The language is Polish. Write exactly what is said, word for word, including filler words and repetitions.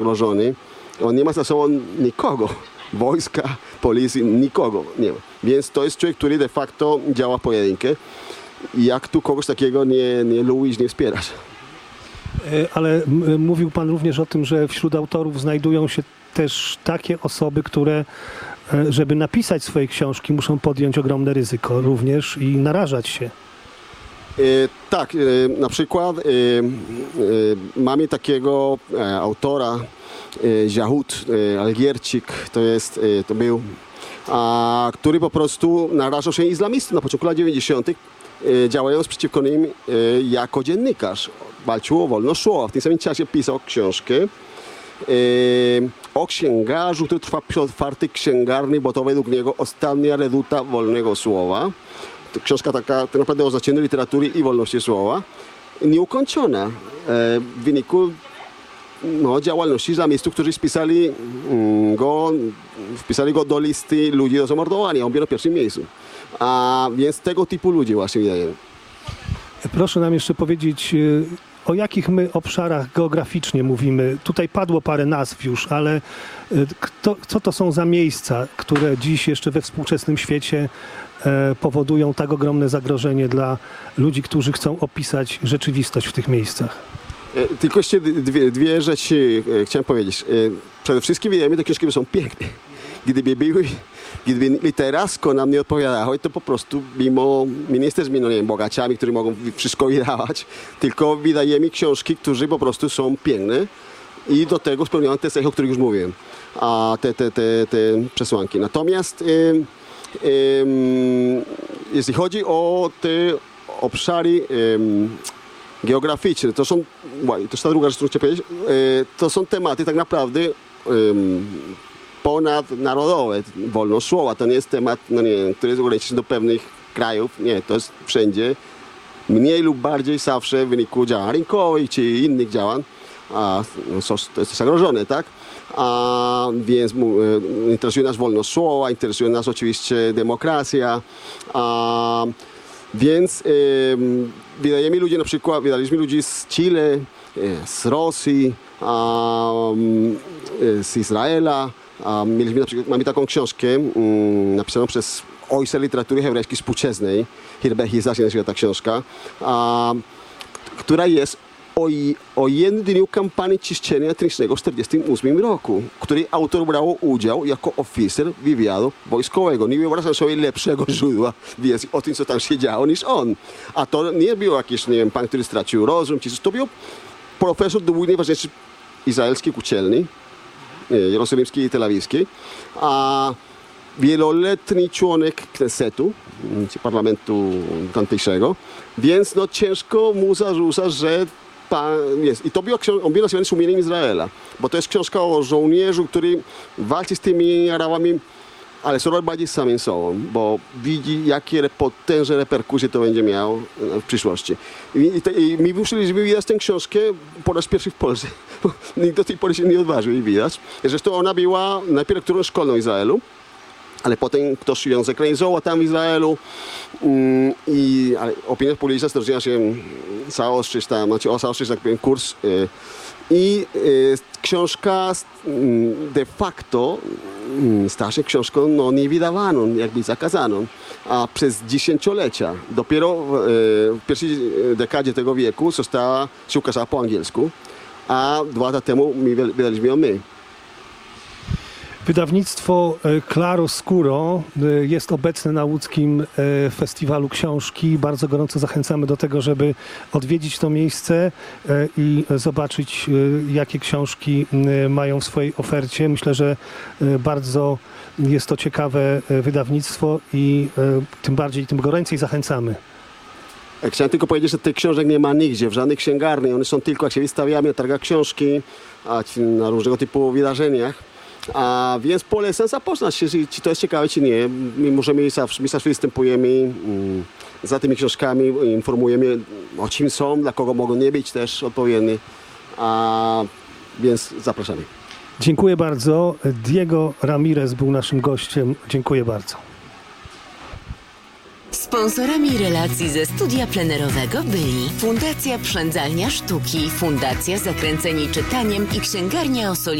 zagrożony. On nie ma za sobą nikogo. Wojska, policji, nikogo nie ma. Więc to jest człowiek, który de facto działa w pojedynkę. I jak tu kogoś takiego nie, nie lubisz, nie wspierasz. Ale mówił pan również o tym, że wśród autorów znajdują się też takie osoby, które, żeby napisać swoje książki, muszą podjąć ogromne ryzyko również i narażać się. E, tak, e, na przykład e, e, mamy takiego e, autora, e, Jahud, e, Algierczyk, to jest, e, to był, a, który po prostu narażał się islamistów na początku lat dziewięćdziesiątych, e, działając przeciwko nim e, jako dziennikarz. Walczył o wolność słowa. W tym samym czasie pisał książkę e, o księgarzu, który trwa przy otwartej księgarni, bo to według niego ostatnia reduta wolnego słowa. To książka taka tak naprawdę o znaczeniu literatury i wolności słowa, nieukończona. E, w wyniku no, działalności islamistów, którzy spisali mm, go, wpisali go do listy ludzi do zamordowania. On był na pierwszym miejscu. A więc tego typu ludzi właśnie wydaje. Proszę nam jeszcze powiedzieć, o jakich my obszarach geograficznie mówimy. Tutaj padło parę nazw już, ale kto, co to są za miejsca, które dziś jeszcze we współczesnym świecie e, powodują tak ogromne zagrożenie dla ludzi, którzy chcą opisać rzeczywistość w tych miejscach? E, tylko jeszcze dwie, dwie rzeczy e, chciałem powiedzieć. E, przede wszystkim wydaje mi się, że te książki są piękne. Gdyby były, gdyby literacko nam nie odpowiadały, to po prostu mimo, my nie jesteśmy no, nie wiem, bogaciami, którzy mogą wszystko wydawać, tylko wydajemy książki, które po prostu są piękne i do tego spełniają te cechy, o których już mówiłem, a te, te, te, te przesłanki. Natomiast e, e, jeśli chodzi o te obszary e, geograficzne, to są, to jest ta druga rzecz, którą chcę powiedzieć, e, to są tematy tak naprawdę e, ponadnarodowe, wolność słowa. To nie jest temat, no nie wiem, który jest ograniczony do pewnych krajów. Nie, to jest wszędzie. Mniej lub bardziej zawsze w wyniku działań rynkowych czy innych działań. A, no, to jest zagrożone, tak? A, więc e, interesuje nas wolność słowa, interesuje nas oczywiście demokracja. A, więc e, wydajemy ludzi, na przykład wydaliśmy ludzi z Chile, e, z Rosji, a, e, z Izraela. A mieliśmy na przykład, mamy taką książkę um, napisaną przez ojca literatury hebrajskiej współczesnej, Hirbert Hizas się nazywa ta książka, a, która jest o, o jednym dniu kampanii czyszczenia etnicznego w tysiąc dziewięćset czterdziestym ósmym roku, w której autor brał udział jako oficer wywiadu wojskowego. Nie wyobrażam sobie lepszego źródła wiedzy o tym, co tam się działo, niż on. A to nie był jakiś, nie wiem, pan, który stracił rozum, czy coś, to był profesor dwóch najważniejszych izraelskich uczelni, jerozolimskiej i tel awiwskiej, a wieloletni członek Knesetu, czy parlamentu tamtejszego, więc no ciężko mu zarzucać, że pan jest. I to była książka, on był nazywany Sumieniem Izraela, bo to jest książka o żołnierzu, który walczy z tymi Arabami, ale coraz bardziej z samym sobą, bo widzi, jakie potężne reperkusje to będzie miało w przyszłości. I, i, te, i my musieliśmy wydać tę książkę po raz pierwszy w Polsce. Nikt do tej pory się nie odważył jej wydać. Zresztą ona była najpierw lekturą szkolną w Izraelu, ale potem ktoś ją zekranizował tam w Izraelu um, i ale opinia publiczna stwierdziła się zaostrzyć tam, znaczy zaostrzyć tak powiem kurs y, i y, książka de facto stała się książką no, niewydawaną, jakby zakazaną, a przez dziesięciolecia, dopiero w, w pierwszej dekadzie tego wieku została, się ukazała po angielsku, a dwa lata temu my wydaliśmy ją my. Wydawnictwo Claroscuro jest obecne na łódzkim festiwalu książki. Bardzo gorąco zachęcamy do tego, żeby odwiedzić to miejsce i zobaczyć, jakie książki mają w swojej ofercie. Myślę, że bardzo jest to ciekawe wydawnictwo i tym bardziej, tym goręcej zachęcamy. Chciałem tylko powiedzieć, że tych książek nie ma nigdzie, w żadnych księgarni. One są tylko, jak się wystawiamy na targach książki, a na różnego typu wydarzeniach. A więc polecam zapoznać się, czy to jest ciekawe, czy nie. My możemy zawsze, my zawsze występujemy um, za tymi książkami, informujemy o czym są, dla kogo mogą nie być też odpowiednie. A więc zapraszamy. Dziękuję bardzo. Diego Ramirez był naszym gościem. Dziękuję bardzo. Sponsorami relacji ze studia plenerowego byli Fundacja Przędzalnia Sztuki, Fundacja Zakręceni Czytaniem i Księgarnia Osoli